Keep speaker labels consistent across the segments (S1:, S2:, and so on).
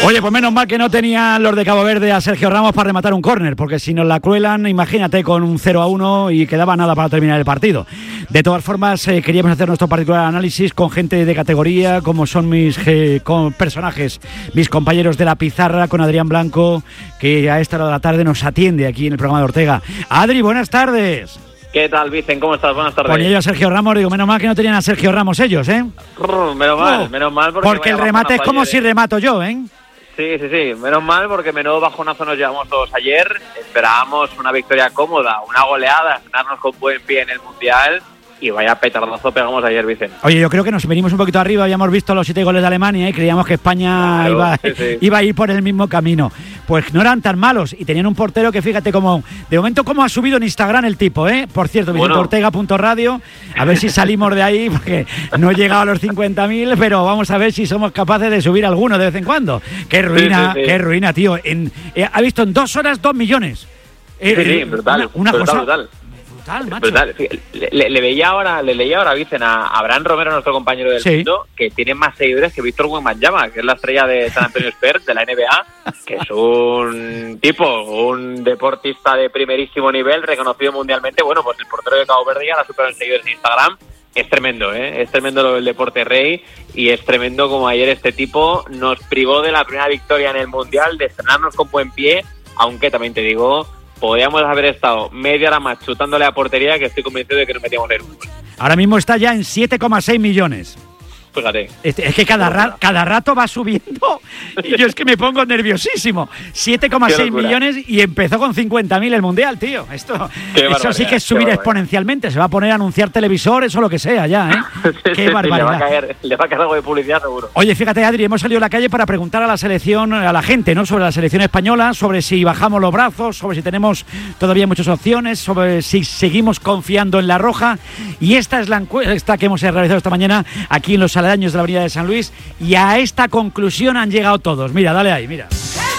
S1: Oye, pues menos mal que no tenían los de Cabo Verde a Sergio Ramos para rematar un córner, porque si nos la cuelan, imagínate, con un 0-1 y quedaba nada para terminar el partido. De todas formas, queríamos hacer nuestro particular análisis con gente de categoría, como son mis personajes, mis compañeros de la pizarra, con Adrián Blanco, que a esta hora de la tarde nos atiende aquí en el programa de Ortega. Adri, buenas tardes.
S2: ¿Qué tal, Vicen? ¿Cómo estás? Buenas tardes.
S1: Ponía yo a Sergio Ramos, digo, menos mal que no tenían a Sergio Ramos ellos, ¿eh?
S2: Menos mal.
S1: Porque el remate es como si remato yo, ¿eh?
S2: Sí, menos mal porque menudo bajonazo nos llevamos todos ayer. Esperábamos una victoria cómoda, una goleada, ganarnos con buen pie en el Mundial. Y vaya petardazo pegamos ayer, Vicente.
S1: Oye, yo creo que nos venimos un poquito arriba, habíamos visto los 7 goles de Alemania y creíamos que España iba a ir por el mismo camino. Pues no eran tan malos y tenían un portero que fíjate cómo, de momento cómo ha subido en Instagram el tipo, ¿eh? Por cierto, VicenteOrtega.radio, a ver si salimos de ahí, porque no he llegado a los 50.000, pero vamos a ver si somos capaces de subir alguno de vez en cuando. Qué ruina, tío. Ha visto en 2 horas 2 millones.
S2: Brutal.
S1: Una cosa
S2: brutal.
S1: Macho.
S2: Brutal. Le leía ahora, Vicen, a Abraham Romero, nuestro compañero del mundo, que tiene más seguidores que Víctor Wembanyama, que es la estrella de San Antonio Spurs, de la NBA, que es un deportista de primerísimo nivel, reconocido mundialmente. Bueno, pues el portero de Cabo Verde ya la superó en seguidores en Instagram. Es tremendo, ¿eh? Es tremendo lo del deporte rey, y es tremendo como ayer este tipo nos privó de la primera victoria en el Mundial, de estrenarnos con buen pie, aunque también te digo, podríamos haber estado media hora más chutándole a portería, que estoy convencido de que nos metíamos en un gol.
S1: Ahora mismo está ya en 7,6 millones.
S2: Fíjate.
S1: Es que cada rato va subiendo y yo es que me pongo nerviosísimo. 7,6 millones y empezó con 50.000 el Mundial, tío. Eso sí que es subir exponencialmente. Se va a poner a anunciar televisores o lo que sea ya, ¿eh? Qué barbaridad.
S2: Le va a caer algo de publicidad seguro.
S1: Oye, fíjate, Adri, hemos salido a la calle para preguntar a la selección, a la gente, ¿no? Sobre la selección española, sobre si bajamos los brazos, sobre si tenemos todavía muchas opciones, sobre si seguimos confiando en la roja. Y esta es la encuesta que hemos realizado esta mañana aquí en los aledaños de la avenida de San Luis, y a esta conclusión han llegado todos. Mira, dale ahí, mira.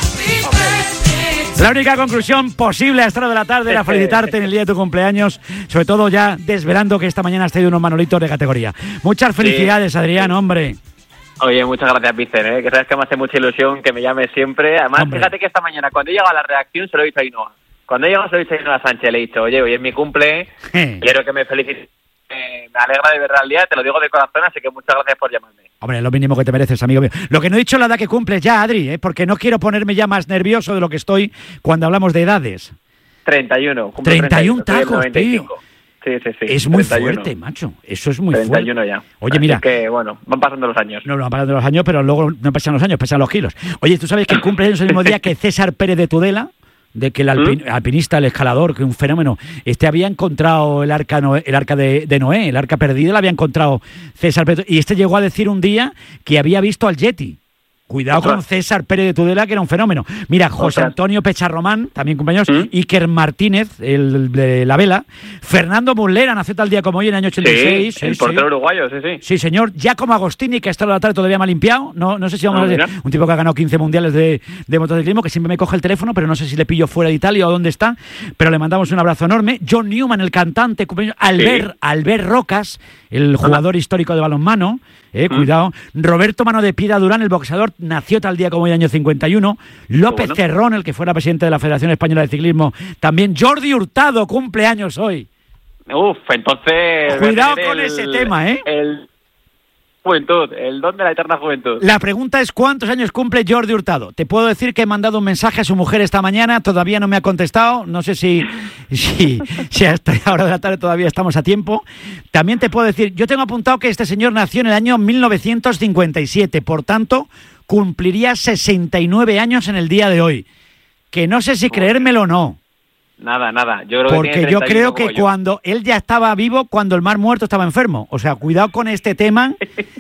S1: La única conclusión posible a esta hora de la tarde era felicitarte en el día de tu cumpleaños, sobre todo ya desvelando que esta mañana has tenido unos manolitos de categoría. Muchas felicidades, Adrián, hombre.
S2: Oye, muchas gracias, Vicen, que sabes que me hace mucha ilusión que me llames siempre. Además, fíjate que esta mañana, cuando he llegado a la redacción, se lo he dicho a Ainhoa. Cuando he llegado, se lo he dicho a Ainhoa Sánchez, le he dicho, oye, hoy es mi cumple, quiero que me felicites. Me alegra de verdad el día, te lo digo de corazón, así que muchas gracias por llamarme.
S1: Hombre, lo mínimo que te mereces, amigo mío. Lo que no he dicho es la edad que cumples ya, Adri, porque no quiero ponerme ya más nervioso de lo que estoy cuando hablamos de edades.
S2: 31.
S1: 31 tacos, tío.
S2: Sí.
S1: Es muy 31. Fuerte, macho. Eso es muy
S2: 31
S1: fuerte.
S2: 31 ya.
S1: Oye, mira.
S2: Así que, bueno, van pasando los años.
S1: No, van pasando los años, pero luego no pasan los años, pasan los kilos. Oye, ¿tú sabes que cumple el mismo día que César Pérez de Tudela? De que el alpinista, el escalador, que un fenómeno, había encontrado el arca de Noé, el arca perdida, la había encontrado César Pérez, y llegó a decir un día que había visto al Yeti. Cuidado con César Pérez de Tudela, que era un fenómeno. Mira, José Antonio Pecharromán, también compañeros, Iker Martínez, el de la vela, Fernando Muslera, nació tal día como hoy en el año 86.
S2: El portero uruguayo, sí.
S1: Sí, señor. Giacomo Agostini, que hasta la tarde todavía me ha limpiado. No sé si vamos a decir, un tipo que ha ganado 15 mundiales de motociclismo, que siempre me coge el teléfono, pero no sé si le pillo fuera de Italia o dónde está. Pero le mandamos un abrazo enorme. John Newman, el cantante, Albert Rocas, el jugador histórico de balonmano. Cuidado. Roberto Mano de Piedra Durán, el boxeador, nació tal día como el año 51. López Cerrón, el que fuera presidente de la Federación Española de Ciclismo, también. Jordi Hurtado, cumpleaños hoy.
S2: Entonces...
S1: Cuidado con ese tema,
S2: Juventud, el don de la eterna juventud.
S1: La pregunta es ¿cuántos años cumple Jordi Hurtado? Te puedo decir que he mandado un mensaje a su mujer esta mañana, todavía no me ha contestado, no sé si hasta ahora de la tarde todavía estamos a tiempo. También te puedo decir, yo tengo apuntado que este señor nació en el año 1957, por tanto cumpliría 69 años en el día de hoy, que no sé si creérmelo o no.
S2: Nada.
S1: Porque yo creo que cuando él ya estaba vivo, cuando el Mar Muerto estaba enfermo. O sea, cuidado con este tema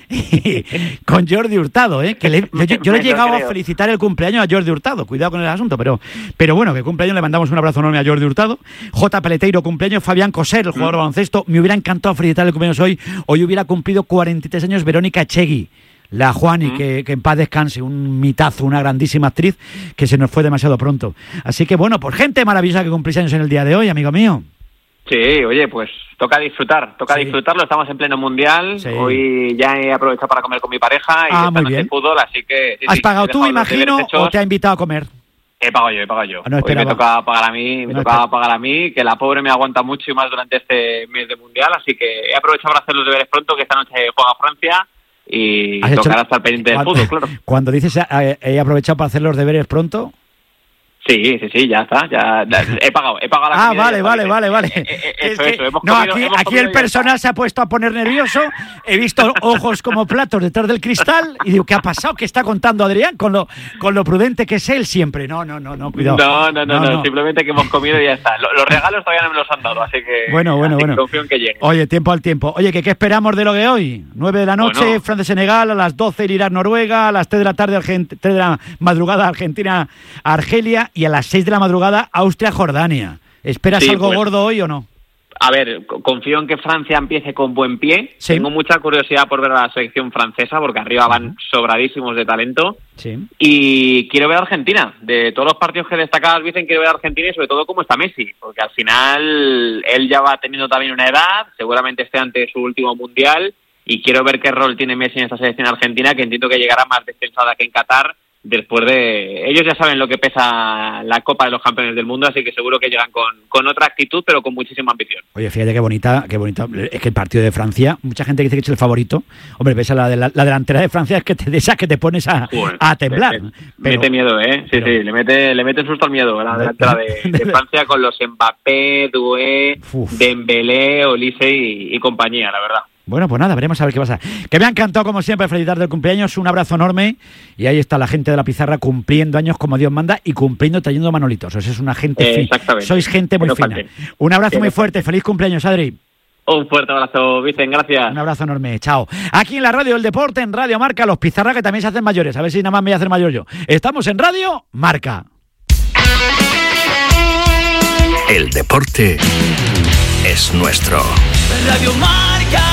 S1: con Jordi Hurtado, que yo le he llegado a felicitar el cumpleaños a Jordi Hurtado. Cuidado con el asunto, pero bueno, que cumpleaños, le mandamos un abrazo enorme a Jordi Hurtado. J. Peleteiro, cumpleaños. Fabián Coser, el jugador de baloncesto. Me hubiera encantado felicitar el cumpleaños hoy. Hoy hubiera cumplido 43 años Verónica Echegui. La Juani, que en paz descanse, un mitazo, una grandísima actriz que se nos fue demasiado pronto. Así que bueno, pues gente maravillosa que cumplís años en el día de hoy, amigo mío.
S2: Sí, oye, pues toca disfrutarlo, estamos en pleno mundial, hoy ya he aprovechado para comer con mi pareja y esta noche de fútbol, así que...
S1: ¿Has pagado tú, imagino, o te ha invitado a comer?
S2: He pagado yo. No, hoy me toca pagar a mí, que la pobre me aguanta mucho y más durante este mes de mundial, así que he aprovechado para hacer los deberes pronto, que esta noche juega Francia y tocará estar pendiente del fútbol, claro.
S1: Cuando dices he aprovechado para hacer los deberes pronto...
S2: Sí, ya está, ya he pagado la comida.
S1: Vale. Aquí el personal se ha puesto a poner nervioso, he visto ojos como platos detrás del cristal y digo, ¿qué ha pasado? ¿Qué está contando Adrián? Con lo prudente que es él siempre. No, cuidado.
S2: No, simplemente que hemos comido y ya está. Los regalos todavía no me los han dado, así que
S1: bueno.
S2: confío en que llegue.
S1: Oye, tiempo al tiempo. Oye, ¿qué esperamos de lo de hoy? 9 de la noche, Francia-Senegal, a las 12 Irán-Noruega, a las 3 de la tarde 3 de la madrugada Argentina-Argelia y a las 6 de la madrugada Austria-Jordania. ¿Esperas algo gordo hoy o no?
S2: A ver, confío en que Francia empiece con buen pie. Sí. Tengo mucha curiosidad por ver a la selección francesa, porque arriba van sobradísimos de talento. Sí. Y quiero ver a Argentina. De todos los partidos que destacabas, Vicen, quiero ver a Argentina y sobre todo cómo está Messi, porque al final él ya va teniendo también una edad, seguramente esté ante su último mundial, y quiero ver qué rol tiene Messi en esta selección argentina, que entiendo que llegará más descansada que en Qatar. Después de... Ellos ya saben lo que pesa la Copa de los Campeones del Mundo, así que seguro que llegan con otra actitud, pero con muchísima ambición.
S1: Oye, fíjate qué bonita. Es que el partido de Francia, mucha gente dice que es el favorito. Hombre, ves a la delantera de Francia, es que te pones a temblar.
S2: Mete miedo, ¿eh? Sí, le mete susto al miedo a la delantera de Francia con los Mbappé, Doué, Dembélé, Olise y compañía, la verdad.
S1: Bueno, pues nada, veremos a ver qué pasa. Que me ha encantado, como siempre, felicitarte el cumpleaños. Un abrazo enorme. Y ahí está la gente de la pizarra cumpliendo años como Dios manda y trayendo manolitos. Es una gente fina.
S2: Exactamente.
S1: Sois gente muy fina. Un abrazo muy fuerte. Feliz cumpleaños, Adri.
S2: Un fuerte abrazo, Vicen. Gracias.
S1: Un abrazo enorme. Chao. Aquí en la Radio del Deporte, en Radio Marca, los pizarra que también se hacen mayores. A ver si nada más me voy a hacer mayor yo. Estamos en Radio Marca.
S3: El deporte es nuestro.
S4: Radio Marca.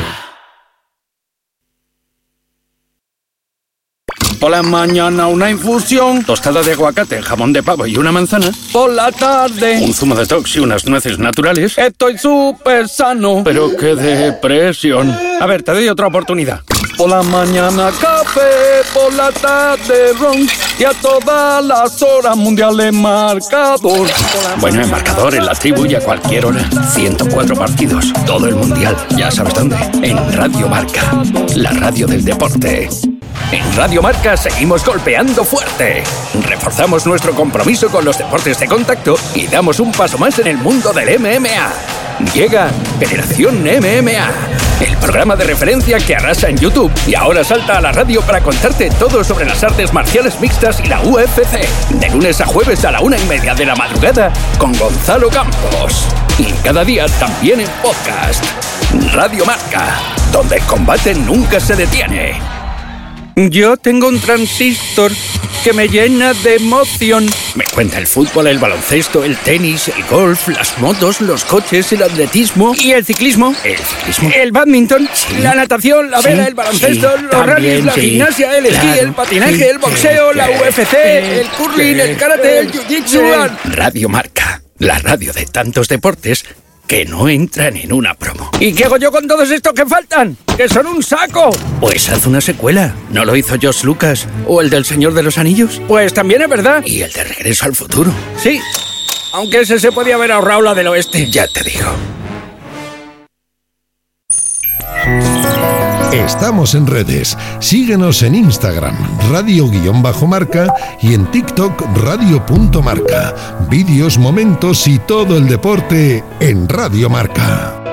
S5: Por la mañana una infusión, tostada de aguacate, jamón de pavo y una manzana. Por la tarde, un zumo de tox y unas nueces naturales. Estoy súper sano, pero qué depresión. A ver, te doy otra oportunidad. Por la mañana café, por la tarde ron y a todas las horas mundiales marcador. Bueno, en marcador, en la tribu y a cualquier hora. 104 partidos, todo el mundial. Ya sabes dónde. En Radio Marca, la radio del deporte. En Radio Marca seguimos golpeando fuerte. Reforzamos nuestro compromiso con los deportes de contacto y damos un paso más en el mundo del MMA. Llega Generación MMA, el programa de referencia que arrasa en YouTube y ahora salta a la radio para contarte todo sobre las artes marciales mixtas y la UFC. De lunes a jueves a la 1:30 de la madrugada con Gonzalo Campos. Y cada día también en podcast. Radio Marca, donde el combate nunca se detiene. Yo tengo un transistor que me llena de emoción. Me cuenta el fútbol, el baloncesto, el tenis, el golf, las motos, los coches, el atletismo y el ciclismo. El bádminton, la natación, la vela, el baloncesto, los rallies, la gimnasia, el esquí, el patinaje, el boxeo, la UFC, el curling, el karate, el jiu-jitsu. Radio Marca, la radio de tantos deportes que no entran en una promo. ¿Y qué hago yo con todos estos que faltan? ¡Que son un saco! Pues haz una secuela. ¿No lo hizo George Lucas? ¿O el del Señor de los Anillos? Pues también es verdad. ¿Y el de Regreso al Futuro? Sí, aunque ese se podía haber ahorrado la del oeste. Ya te digo.
S6: Estamos en redes. Síguenos en Instagram, radio_marca y en TikTok, radio.marca. Vídeos, momentos y todo el deporte en Radio Marca.